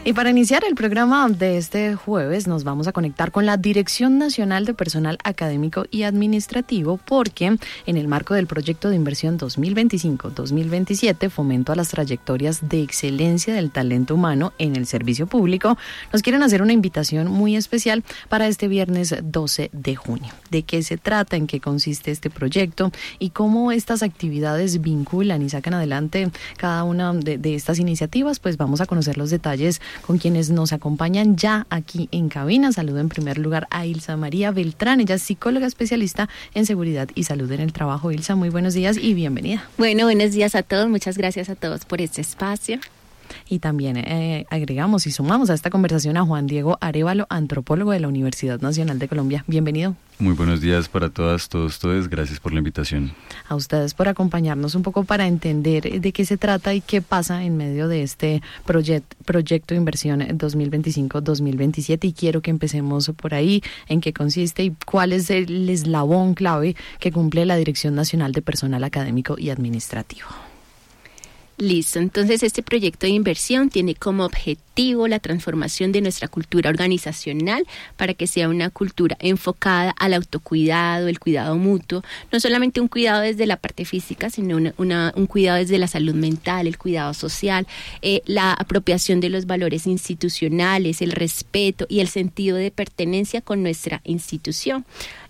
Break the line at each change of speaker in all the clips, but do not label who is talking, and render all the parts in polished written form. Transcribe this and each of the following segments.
Y para iniciar el programa de este jueves nos vamos a conectar con la Dirección Nacional de Personal Académico y Administrativo porque en el marco del proyecto de inversión 2025-2027, fomento a las trayectorias de excelencia del talento humano en el servicio público, nos quieren hacer una invitación muy especial para este viernes 12 de junio. ¿De qué se trata? ¿En qué consiste este proyecto? ¿Y cómo estas actividades vinculan y sacan adelante cada una de estas iniciativas? Pues vamos a conocer los detalles con quienes nos acompañan ya aquí en cabina. Saludo en primer lugar a Ilsa María Beltrán, ella es psicóloga especialista en seguridad y salud en el trabajo. Ilsa, muy buenos días y bienvenida.
Bueno, buenos días a todos, muchas gracias a todos por este espacio.
Y también agregamos y sumamos a esta conversación a Juan Diego Arévalo, antropólogo de la Universidad Nacional de Colombia. Bienvenido.
Muy buenos días para todas, todos, gracias por la invitación.
A ustedes por acompañarnos un poco para entender de qué se trata y qué pasa en medio de este proyecto de inversión 2025-2027, y quiero que empecemos por ahí, en qué consiste y cuál es el eslabón clave que cumple la Dirección Nacional de Personal Académico y Administrativo.
Listo, entonces este proyecto de inversión tiene como objetivo la transformación de nuestra cultura organizacional para que sea una cultura enfocada al autocuidado, el cuidado mutuo, no solamente un cuidado desde la parte física, sino un cuidado desde la salud mental, el cuidado social, la apropiación de los valores institucionales, el respeto y el sentido de pertenencia con nuestra institución.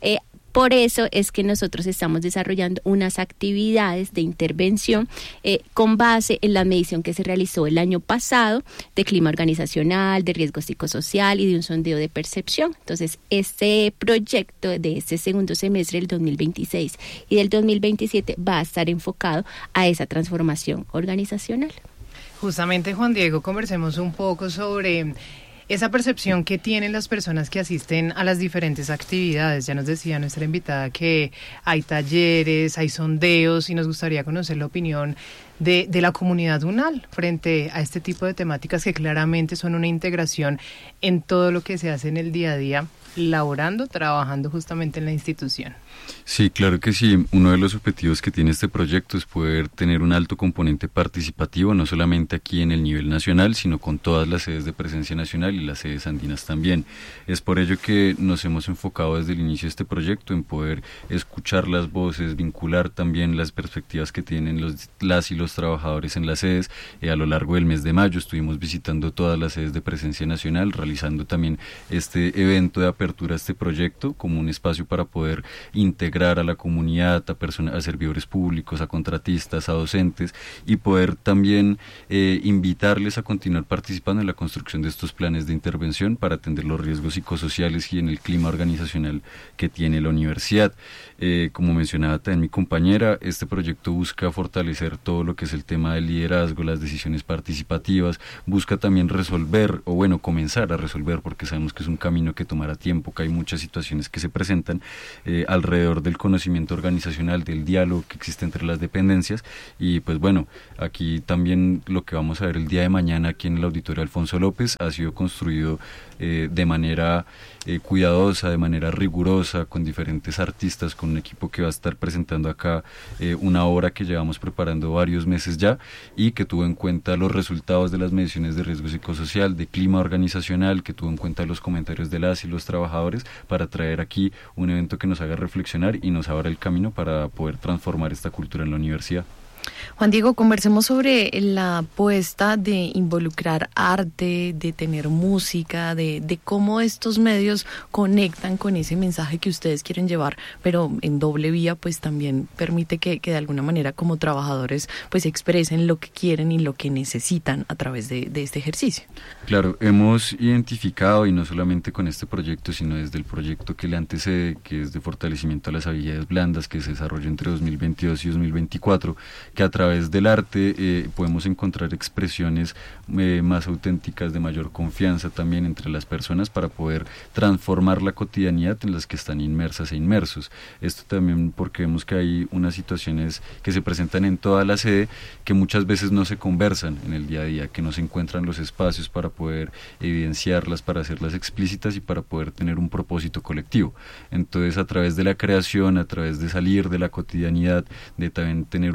Por eso es que nosotros estamos desarrollando unas actividades de intervención con base en la medición que se realizó el año pasado de clima organizacional, de riesgo psicosocial y de un sondeo de percepción. Entonces, este proyecto de este segundo semestre del 2026 y del 2027 va a estar enfocado a esa transformación organizacional.
Justamente, Juan Diego, conversemos un poco sobre esa percepción que tienen las personas que asisten a las diferentes actividades. Ya nos decía nuestra invitada que hay talleres, hay sondeos, y nos gustaría conocer la opinión de la comunidad UNAL frente a este tipo de temáticas que claramente son una integración en todo lo que se hace en el día a día, laborando, trabajando justamente en la institución.
Sí, claro que sí. Uno de los objetivos que tiene este proyecto es poder tener un alto componente participativo, no solamente aquí en el nivel nacional, sino con todas las sedes de presencia nacional y las sedes andinas también. Es por ello que nos hemos enfocado desde el inicio de este proyecto en poder escuchar las voces, vincular también las perspectivas que tienen las y los trabajadores en las sedes. A lo largo del mes de mayo estuvimos visitando todas las sedes de presencia nacional, realizando también este evento de apertura a este proyecto como un espacio para poder integrar a la comunidad, a servidores públicos, a contratistas, a docentes, y poder también invitarles a continuar participando en la construcción de estos planes de intervención para atender los riesgos psicosociales y en el clima organizacional que tiene la universidad. Como mencionaba también mi compañera, este proyecto busca fortalecer todo lo que es el tema del liderazgo, las decisiones participativas, busca también resolver, o bueno, comenzar a resolver, porque sabemos que es un camino que tomará tiempo, que hay muchas situaciones que se presentan alrededor del conocimiento organizacional, del diálogo que existe entre las dependencias. Y pues bueno, aquí también lo que vamos a ver el día de mañana aquí en el Auditorio Alfonso López ha sido construido de manera cuidadosa, de manera rigurosa, con diferentes artistas, con un equipo que va a estar presentando acá una obra que llevamos preparando varios meses ya y que tuvo en cuenta los resultados de las mediciones de riesgo psicosocial, de clima organizacional, que tuvo en cuenta los comentarios de las y los trabajadores, para traer aquí un evento que nos haga reflexionar y nos abra el camino para poder transformar esta cultura en la universidad.
Juan Diego, conversemos sobre la apuesta de involucrar arte, de tener música, de cómo estos medios conectan con ese mensaje que ustedes quieren llevar, pero en doble vía, pues también permite que de alguna manera como trabajadores pues expresen lo que quieren y lo que necesitan a través de este ejercicio.
Claro, hemos identificado, y no solamente con este proyecto, sino desde el proyecto que le antecede, que es de fortalecimiento a las habilidades blandas, que se desarrolló entre 2022 y 2024, que a través del arte podemos encontrar expresiones más auténticas, de mayor confianza también entre las personas, para poder transformar la cotidianidad en las que están inmersas e inmersos. Esto también porque vemos que hay unas situaciones que se presentan en toda la sede que muchas veces no se conversan en el día a día, que no se encuentran los espacios para poder evidenciarlas, para hacerlas explícitas y para poder tener un propósito colectivo. Entonces, a través de la creación, a través de salir de la cotidianidad, de también tener una perspectiva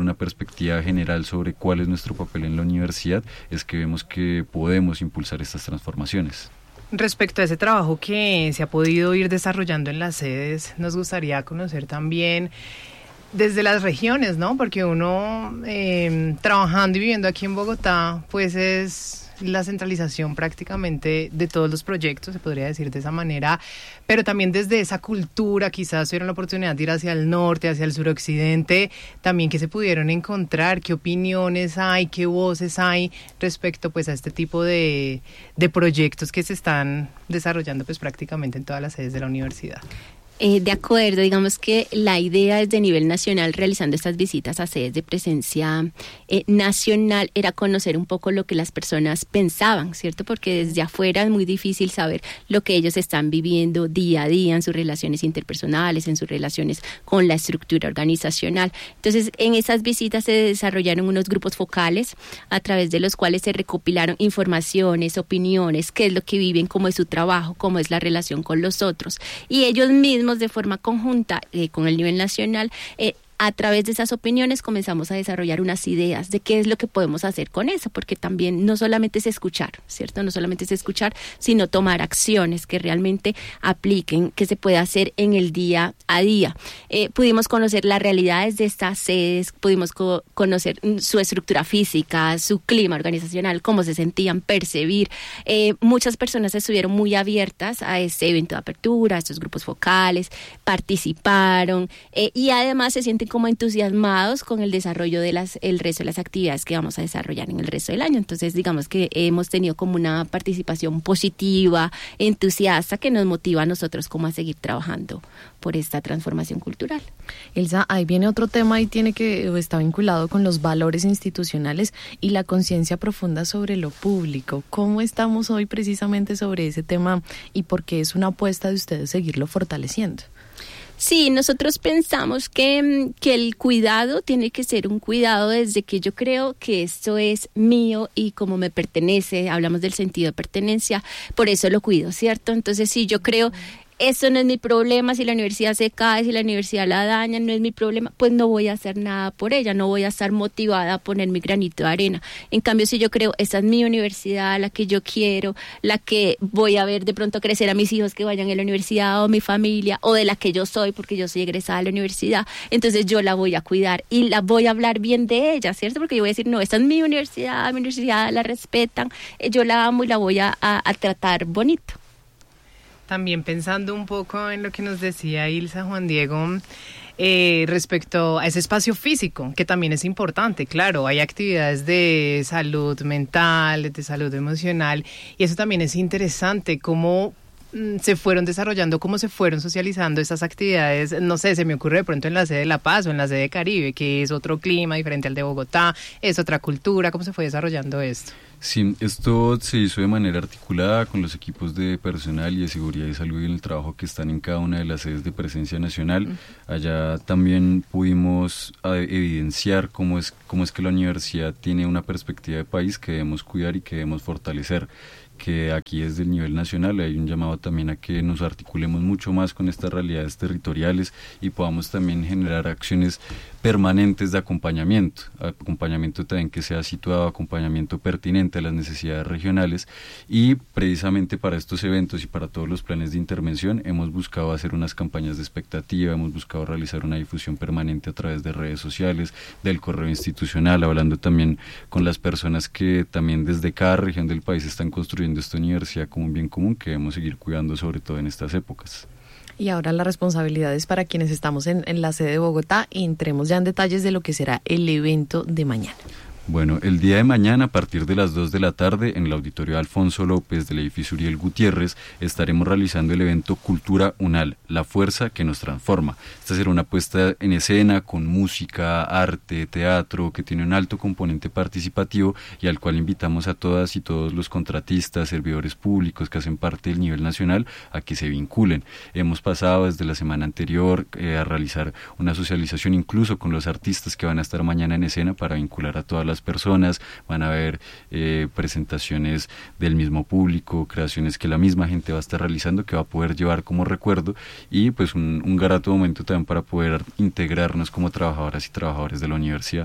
perspectiva general sobre cuál es nuestro papel en la universidad, es que vemos que podemos impulsar estas transformaciones.
Respecto a ese trabajo que se ha podido ir desarrollando en las sedes, nos gustaría conocer también desde las regiones, ¿no? Porque uno trabajando y viviendo aquí en Bogotá, pues es la centralización prácticamente de todos los proyectos, se podría decir de esa manera, pero también desde esa cultura, quizás tuvieron la oportunidad de ir hacia el norte, hacia el suroccidente, también que se pudieron encontrar, qué opiniones hay, qué voces hay respecto pues a este tipo de proyectos que se están desarrollando pues prácticamente en todas las sedes de la universidad.
De acuerdo, digamos que la idea desde nivel nacional, realizando estas visitas a sedes de presencia nacional, era conocer un poco lo que las personas pensaban, ¿cierto? Porque desde afuera es muy difícil saber lo que ellos están viviendo día a día en sus relaciones interpersonales, en sus relaciones con la estructura organizacional. Entonces, en esas visitas se desarrollaron unos grupos focales a través de los cuales se recopilaron informaciones, opiniones, qué es lo que viven, cómo es su trabajo, cómo es la relación con los otros. Y ellos mismos de forma conjunta con el nivel nacional, a través de esas opiniones comenzamos a desarrollar unas ideas de qué es lo que podemos hacer con eso, porque también no solamente es escuchar, ¿cierto? No solamente es escuchar, sino tomar acciones que realmente apliquen, que se pueda hacer en el día a día. Pudimos conocer las realidades de estas sedes, pudimos conocer su estructura física, su clima organizacional, cómo se sentían, percibir. Muchas personas estuvieron muy abiertas a este evento de apertura, a estos grupos focales, participaron y además se sienten como entusiasmados con el desarrollo de el resto de las actividades que vamos a desarrollar en el resto del año. Entonces, digamos que hemos tenido como una participación positiva, entusiasta, que nos motiva a nosotros como a seguir trabajando por esta transformación cultural.
Elsa, ahí viene otro tema y está vinculado con los valores institucionales y la conciencia profunda sobre lo público. ¿Cómo estamos hoy precisamente sobre ese tema y por qué es una apuesta de ustedes seguirlo fortaleciendo?
Sí, nosotros pensamos que el cuidado tiene que ser un cuidado desde que yo creo que esto es mío y como me pertenece, hablamos del sentido de pertenencia, por eso lo cuido, ¿cierto? Entonces, si yo creo, esto no es mi problema, si la universidad se cae, si la universidad la daña, no es mi problema, pues no voy a hacer nada por ella, no voy a estar motivada a poner mi granito de arena. En cambio, si yo creo, esta es mi universidad, la que yo quiero, la que voy a ver de pronto crecer a mis hijos que vayan a la universidad o mi familia, o de la que yo soy, porque yo soy egresada de la universidad, entonces yo la voy a cuidar y la voy a hablar bien de ella, ¿cierto? Porque yo voy a decir, no, esta es mi universidad la respetan, yo la amo y la voy a tratar bonito.
También pensando un poco en lo que nos decía Ilsa, Juan Diego, respecto a ese espacio físico, que también es importante, claro, hay actividades de salud mental, de salud emocional, y eso también es interesante, cómo se fueron desarrollando, cómo se fueron socializando estas actividades, no sé, se me ocurre de pronto en la sede de La Paz o en la sede de Caribe, que es otro clima diferente al de Bogotá, es otra cultura, ¿cómo se fue desarrollando esto?
Sí, esto se hizo de manera articulada con los equipos de personal y de seguridad y salud y en el trabajo que están en cada una de las sedes de presencia nacional. Allá también pudimos evidenciar cómo es que la universidad tiene una perspectiva de país que debemos cuidar y que debemos fortalecer, que aquí desde el nivel nacional hay un llamado también a que nos articulemos mucho más con estas realidades territoriales y podamos también generar acciones permanentes de acompañamiento también que sea situado, acompañamiento pertinente a las necesidades regionales, y precisamente para estos eventos y para todos los planes de intervención hemos buscado hacer unas campañas de expectativa, hemos buscado realizar una difusión permanente a través de redes sociales, del correo institucional, hablando también con las personas que también desde cada región del país están construyendo esta universidad como un bien común que debemos seguir cuidando, sobre todo en estas épocas.
Y ahora la responsabilidad es para quienes estamos en la sede de Bogotá, y entremos ya en detalles de lo que será el evento de mañana.
Bueno, el día de mañana a partir de las 2 de la tarde en el auditorio Alfonso López del edificio Uriel Gutiérrez estaremos realizando el evento Cultura UNAL, la fuerza que nos transforma. Esta será una puesta en escena con música, arte, teatro, que tiene un alto componente participativo y al cual invitamos a todas y todos los contratistas, servidores públicos que hacen parte del nivel nacional a que se vinculen. Hemos pasado desde la semana anterior a realizar una socialización incluso con los artistas que van a estar mañana en escena para vincular a todas las personas. Van a haber presentaciones del mismo público, creaciones que la misma gente va a estar realizando, que va a poder llevar como recuerdo, y pues un grato momento también para poder integrarnos como trabajadoras y trabajadores de la universidad.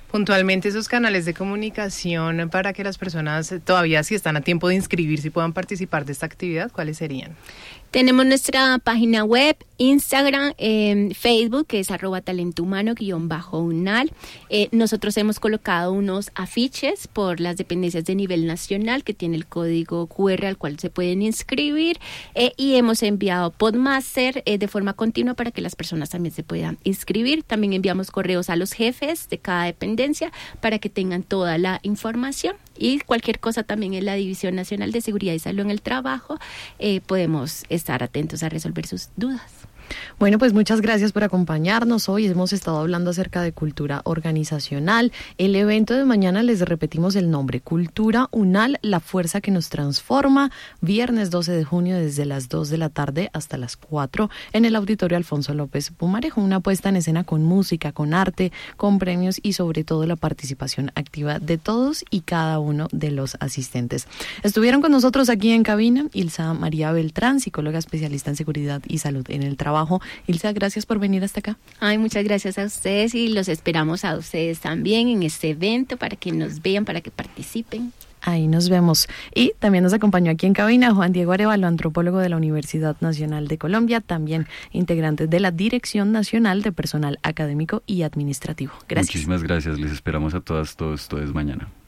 Puntualmente esos canales de comunicación para que las personas todavía si están a tiempo de inscribirse y puedan participar de esta actividad, ¿cuáles serían?
Tenemos nuestra página web, Instagram, Facebook, que es @talentohumano_unal. Nosotros hemos colocado unos afiches por las dependencias de nivel nacional que tiene el código QR al cual se pueden inscribir y hemos enviado Podmaster de forma continua para que las personas también se puedan inscribir. También enviamos correos a los jefes de cada dependencia para que tengan toda la información. Y cualquier cosa también en la División Nacional de Seguridad y Salud en el Trabajo, podemos estar atentos a resolver sus dudas.
Bueno, pues muchas gracias por acompañarnos. Hoy hemos estado hablando acerca de cultura organizacional. El evento de mañana, les repetimos el nombre, Cultura UNAL, la fuerza que nos transforma, viernes 12 de junio desde las 2 de la tarde hasta las 4 en el Auditorio Alfonso López Pumarejo. Una puesta en escena con música, con arte, con premios y sobre todo la participación activa de todos y cada uno de los asistentes. Estuvieron con nosotros aquí en cabina Ilsa María Beltrán, psicóloga especialista en seguridad y salud en el trabajo. Ilsa, gracias por venir hasta acá.
Ay, muchas gracias a ustedes y los esperamos a ustedes también en este evento para que nos vean, para que participen.
Ahí nos vemos. Y también nos acompañó aquí en cabina Juan Diego Arévalo, antropólogo de la Universidad Nacional de Colombia, también integrante de la Dirección Nacional de Personal Académico y Administrativo. Gracias.
Muchísimas gracias. Les esperamos a todas, todos mañana.